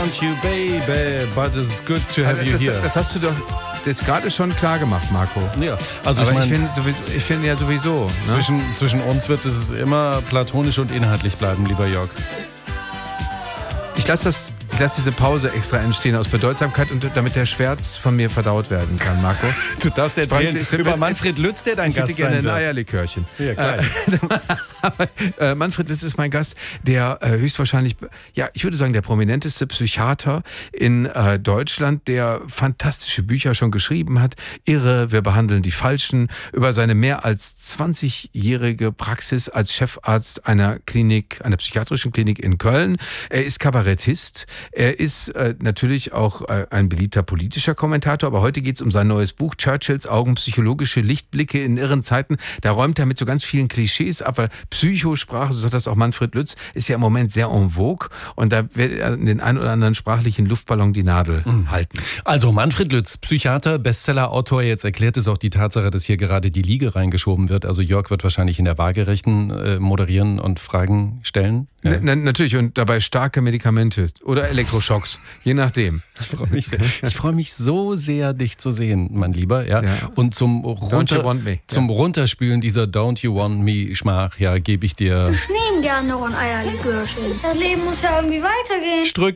want you, baby, but it's good to have you here. Das hast du doch jetzt gerade schon klar gemacht, Marco. Ja, also aber ich finde ja sowieso. Ne? Zwischen uns wird es immer platonisch und inhaltlich bleiben, lieber Jörg. Ich lasse diese Pause extra entstehen aus Bedeutsamkeit und damit der Schwärz von mir verdaut werden kann, Marco. Du darfst erzählen über Manfred Lütz, der dein Gast sein wird. Ich hätte gerne ein Eierlikörchen. Ja, klar. Manfred Lütz ist mein Gast, der höchstwahrscheinlich, ja, ich würde sagen, der prominenteste Psychiater in Deutschland, der fantastische Bücher schon geschrieben hat. Irre, wir behandeln die Falschen, über seine mehr als 20-jährige Praxis als Chefarzt einer psychiatrischen Klinik in Köln. Er ist Kabarettist. Er ist natürlich auch ein beliebter politischer Kommentator, aber heute geht es um sein neues Buch Churchills Augen, psychologische Lichtblicke in irren Zeiten. Da räumt er mit so ganz vielen Klischees ab, weil Psychosprache, so sagt das auch Manfred Lütz, ist ja im Moment sehr en vogue und da wird er in den ein oder anderen sprachlichen Luftballon die Nadel halten. Also Manfred Lütz, Psychiater, Bestseller-Autor, jetzt erklärt es auch die Tatsache, dass hier gerade die Liege reingeschoben wird. Also Jörg wird wahrscheinlich in der Waagerechten moderieren und Fragen stellen. Ja. Natürlich und dabei starke Medikamente oder Elektroschocks, je nachdem. Ich freue mich so sehr, dich zu sehen, mein Lieber. Ja. Und zum Runterspülen dieser Don't You Want Me Schmach, ja, gebe ich dir... Ich nehme gerne noch ein Eierlikörchen. Das Leben muss ja irgendwie weitergehen. Strück.